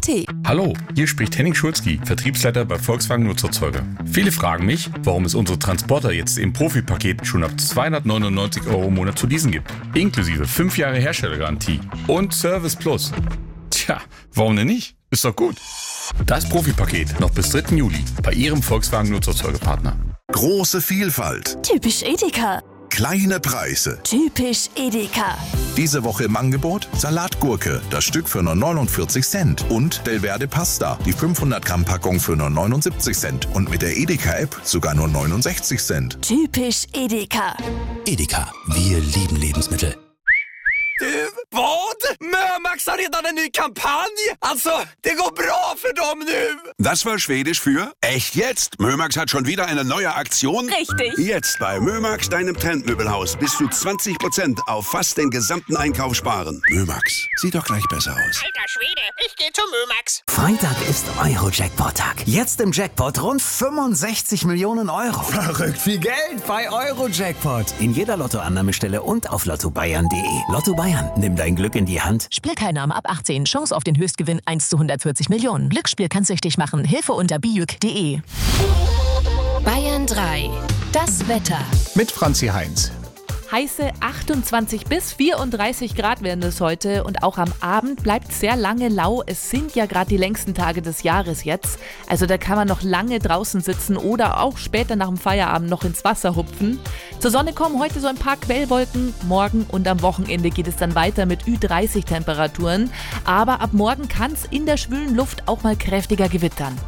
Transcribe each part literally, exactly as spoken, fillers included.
t. Hallo, hier spricht Henning Schulzki, Vertriebsleiter bei Volkswagen Nutzerzeuger. Viele fragen mich, warum es unsere Transporter jetzt im Profipaket schon ab zweihundertneunundneunzig Euro im Monat zu leasen gibt. Inklusive fünf Jahre Herstellergarantie und Service Plus. Tja, warum denn nicht? Ist doch gut. Das Profipaket noch bis dritten Juli bei Ihrem Volkswagen Nutzerzeugerpartner. Große Vielfalt. Typisch Edeka. Kleine Preise. Typisch Edeka. Diese Woche im Angebot Salatgurke, das Stück für nur neunundvierzig Cent. Und Del Verde Pasta, die fünfhundert Gramm Packung für nur neunundsiebzig Cent. Und mit der Edeka-App sogar nur neunundsechzig Cent. Typisch Edeka. Edeka, wir lieben Lebensmittel. Du, vad? Mömax har redan en ny kampanj! Alltså, det går bra för dem nu! Das war Schwedisch für echt jetzt. Mömax hat schon wieder eine neue Aktion. Richtig. Jetzt bei Mömax, deinem Trendmöbelhaus, bis zu zwanzig Prozent auf fast den gesamten Einkauf sparen. Mömax, sieht doch gleich besser aus. Alter Schwede, ich gehe zu Mömax. Freitag ist Euro-Jackpot-Tag. Jetzt im Jackpot rund fünfundsechzig Millionen Euro. Verrückt viel Geld bei Euro-Jackpot. In jeder Lottoannahmestelle und auf lotto bayern punkt de. Lotto Bayern, nimm dein Glück in die Hand. Spielteilnahme ab achtzehn. Chance auf den Höchstgewinn eins zu hundertvierzig Millionen. Glücksspiel kann süchtig machen. Hilfe unter bijuk punkt de. Bayern drei. Das Wetter. Mit Franzi Heinz. Heiße achtundzwanzig bis vierunddreißig Grad werden es heute und auch am Abend bleibt sehr lange lau. Es sind ja gerade die längsten Tage des Jahres jetzt. Also da kann man noch lange draußen sitzen oder auch später nach dem Feierabend noch ins Wasser hupfen. Zur Sonne kommen heute so ein paar Quellwolken. Morgen und am Wochenende geht es dann weiter mit Ü dreißig Temperaturen. Aber ab morgen kann es in der schwülen Luft auch mal kräftiger gewittern.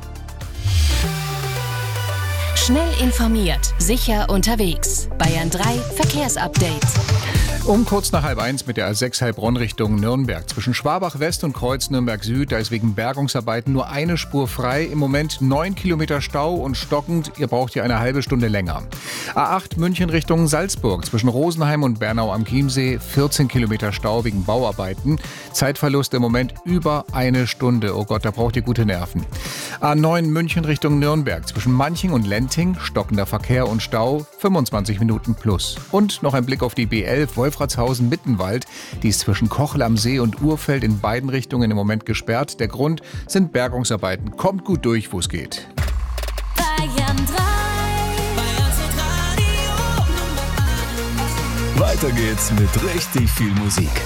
Schnell informiert, sicher unterwegs. Bayern drei Verkehrsupdate. Um kurz nach halb eins mit der A sechs Heilbronn Richtung Nürnberg. Zwischen Schwabach West und Kreuz Nürnberg Süd, da ist wegen Bergungsarbeiten nur eine Spur frei. Im Moment neun Kilometer Stau und stockend. Ihr braucht hier eine halbe Stunde länger. A acht München Richtung Salzburg. Zwischen Rosenheim und Bernau am Chiemsee vierzehn Kilometer Stau wegen Bauarbeiten. Zeitverlust im Moment über eine Stunde. Oh Gott, da braucht ihr gute Nerven. A neun München Richtung Nürnberg. Zwischen Manching und Lenting stockender Verkehr und Stau fünfundzwanzig Minuten plus. Und noch ein Blick auf die B elf Wolfratshausen-Mittenwald. Die ist zwischen Kochel am See und Urfeld in beiden Richtungen im Moment gesperrt. Der Grund sind Bergungsarbeiten. Kommt gut durch, wo es geht. Bayern drei. Weiter geht's mit richtig viel Musik.